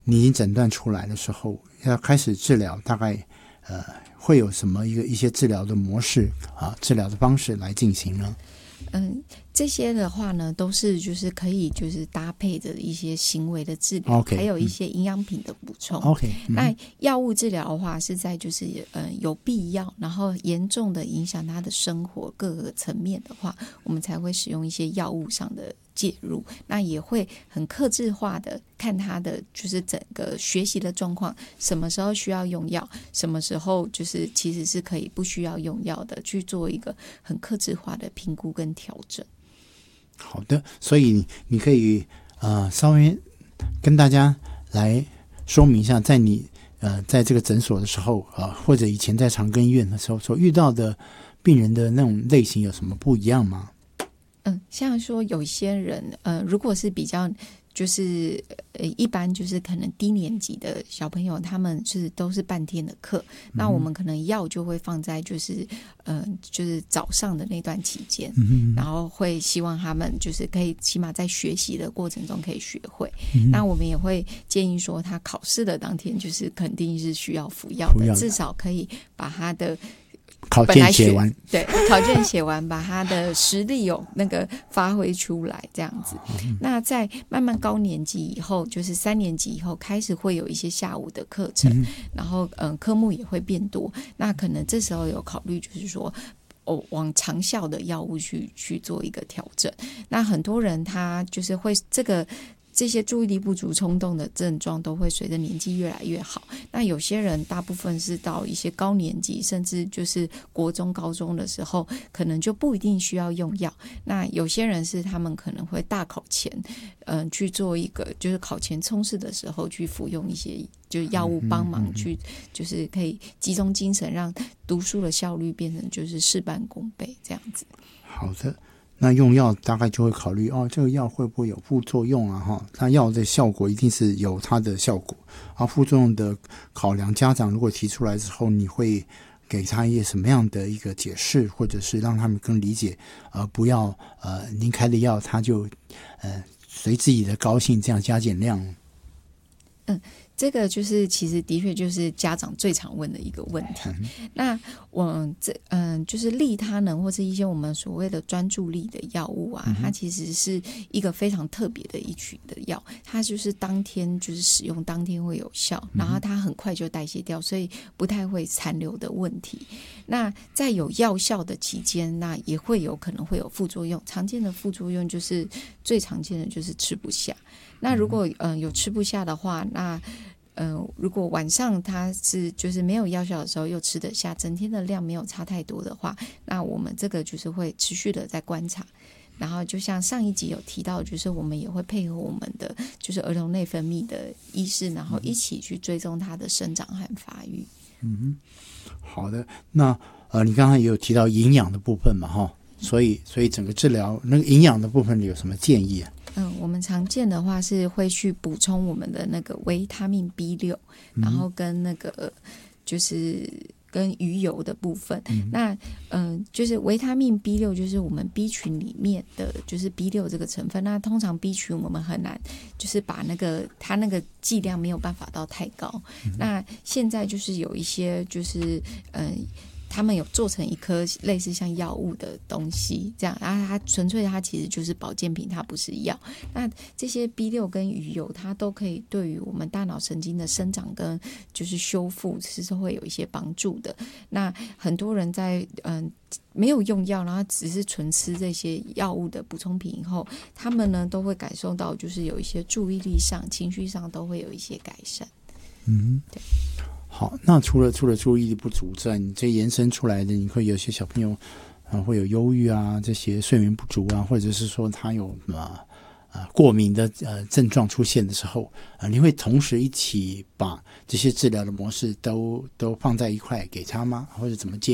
你已经诊断出来的时候，要开始治疗，大概会有什么一些治疗的模式啊，治疗的方式来进行呢？ 这些的话呢，都是就是可以就是搭配着一些行为的治疗，还有一些营养品的补充。那药物治疗的话，是在就是有必要，然后严重的影响他的生活各个层面的话，我们才会使用一些药物上的介入。那也会很客制化的看他的就是整个学习的状况，什么时候需要用药，什么时候就是其实是可以不需要用药的，去做一个很客制化的评估跟调整。 好的，所以你可以稍微跟大家来说明一下，在你在这个诊所的时候或者以前在长庚医院的时候所遇到的病人的那种类型有什么不一样吗？ 像说有些人如果是比较就是一般就是可能低年级的小朋友，他们都是半天的课，那我们可能药就会放在就是早上的那段期间，然后会希望他们就是可以起码在学习的过程中可以学会。那我们也会建议说，他考试的当天就是肯定是需要服药的，至少可以把他的考卷写完， 对，考卷写完，把他的实力有那个发挥出来，这样子。那在慢慢高年级以后，就是3年级以后，开始会有一些下午的课程，然后科目也会变多。那可能这时候有考虑，就是说往长效的药物去做一个调整。那很多人他就是会这些注意力不足、冲动的症状都会随着年纪越来越好。那有些人大部分是到一些高年级，甚至就是国中、高中的时候，可能就不一定需要用药。那有些人是他们可能会大考前，去做一个就是考前冲刺的时候去服用一些就是药物帮忙去，就是可以集中精神，让读书的效率变成就是事半功倍这样子。 好的。那用药大概就会考虑这个药会不会有副作用啊？那药的效果一定是有它的效果，副作用的考量，家长如果提出来之后，你会给他一些什么样的一个解释，或者是让他们更理解，不要您开的药他就随自己的高兴这样加减量。 这个就是其实的确就是家长最常问的一个问题。那就是利他能或是一些我们所谓的专注力的药物啊，它其实是一个非常特别的一群的药，它就是当天就是使用当天会有效，然后它很快就代谢掉，所以不太会残留的问题。那在有药效的期间，那也会有可能会有副作用，常见的副作用就是最常见的就是吃不下。那如果有吃不下的话，那如果晚上他是就是没有药效的时候又吃得下，整天的量没有差太多的话，那我们这个就是会持续的在观察。然后就像上一集有提到，就是我们也会配合我们的就是儿童内分泌的医师，然后一起去追踪他的生长和发育。 好的。那你刚才也有提到营养的部分嘛，所以整个治疗那个营养的部分有什么建议啊？ 我们常见的话是会去补充我们的那个维他命 B6，然后跟那个就是跟鱼油的部分。那就是维他命 B6 就是我们 B 群里面的就是 B6 这个成分。那通常 B 群我们很难就是把它那个剂量没有办法到太高。那现在就是有一些就是他们有做成一颗类似像药物的东西，这样，然后它纯粹它其实就是保健品，它不是药。那这些 B6 跟鱼油，它都可以对于我们大脑神经的生长跟就是修复是会有一些帮助的。那很多人在没有用药，然后只是纯吃这些药物的补充品以后，他们呢都会感受到就是有一些注意力上、情绪上都会有一些改善。对。 好，那除了注意力不足之外，你这延伸出来的，你会有些小朋友会有忧郁啊，这些睡眠不足啊，或者是说他有过敏的症状出现的时候，你会同时一起把这些治疗的模式都放在一块给他吗？或者怎么建议？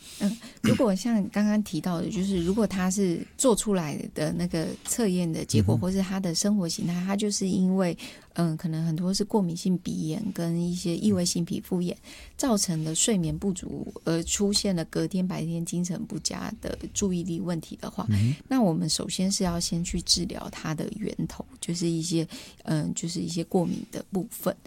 如果像刚刚提到的，就是如果他是做出来的那个测验的结果，或是他的生活形态，他就是因为可能很多是过敏性鼻炎跟一些异位性皮肤炎造成的睡眠不足，而出现了隔天白天精神不佳的注意力问题的话，那我们首先是要先去治疗它的源头，就是一些过敏的部分。